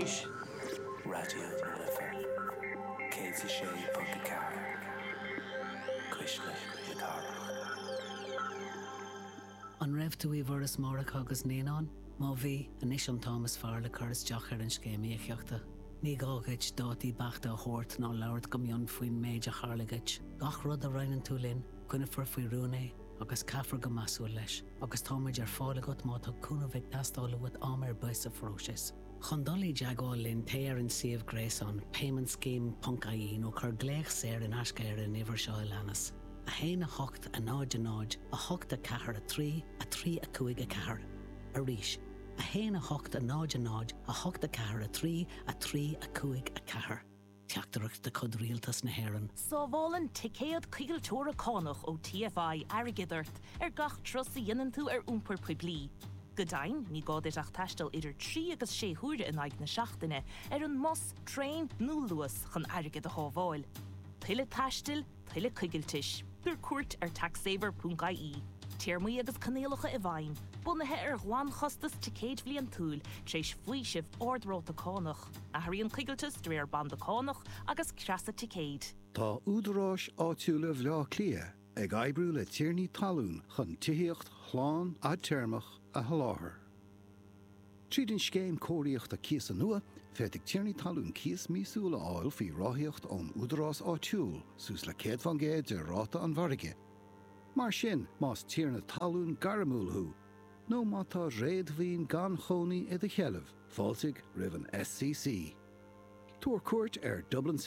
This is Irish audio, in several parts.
Arís, Radio Lifa, Katie Shea Puntacar, Cuishla Guitar. An raibh tú íhras mórach agus néán, má bhí a Nishan Thomas Farley churas deach ar an scéimíochta. Ní gágaid dátí bachta a chóirt ná labhart go mion faoin méid a charlagaid. Gach rud a rainan tú linn, cuineafar faoi rúné, agus caafar go masú leis, agus táid ar fálagat má tá cúnamhaigh tastála bud am ar buis a fróis. Chundalí deagáil linn téar an siomh gréasán paymentscheme.ie nó chur gléich séir in ascair in ihar seo leanas. A héin a hocht a náid a hocht a cahar a trí a cuaig a cahar. A ríis. A héin a hocht a náid a hocht a cahar a trí a cuaig a cahar. Teachtarach de cod rialtas na héireann. Sábhálan ticéad cuigeilteóra cánach ó TFI airgidart gach tros a dhéanann tú ar úmpar poiblí. Godain, ní gáid ach taistil idir 3 agus 6 huaire in aig na seachtaine an mos, trein nó luas chun airgid a hábháil. Tuile taistil, tuile cuigeiltis. Gur cuairt ar taxsaver.ie. Tíormaí agus canéalacha i bhain, bunathe ar gháin chostas ticéad bhliain túil tréis faoisibh ordróta cánach, a thaíonn cuigeiltas dre ar banda cánach agus creasa ticéad. Tá údarrás áitiúla bhleá clia ag oibriú le tíornaí talún chun tithaíocht chláán a teirmach a haláthair. Tríd an scéim cóiríocht a cíos an nua, féidir tíornaí talún cíos mísúla áil faoi ráthíocht ón údarrás áitiúil sús le céad van géad de ráta an bharige. Mar sin, más tíorna talún garamúlthú, nó má tá réadmhíon gan chonaí i de cheileh, fáilsigh roimh an SCC. Tuair cuairt ar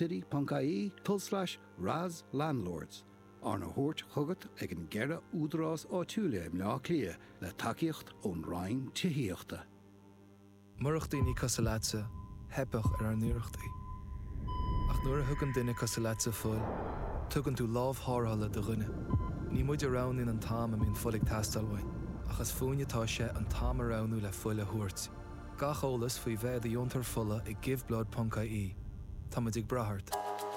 dublincity.ie/Raz Landlords. Ar na thuairt chugat ag an gceithre údarrás áitiúla im leá clia le takeíocht ón rainn tithaíochta. Murach daoine cosalaatsa, hebach ar an nuireachtaí. Ach nuair a thugann duine cosalaatsa fuil, tugann tú lámhthárthala do dhuine. Ní muid a rán in an tám a mín fulig tastalhain, achas fúinetá sé an tám a ránú le fuile thuairt. Gach ólas faoi bheith a diontar fulla i giveblood.ie. Tá muid ag brathart.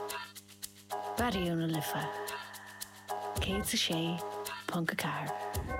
Radio Lifa. Katie Shea Puntacar.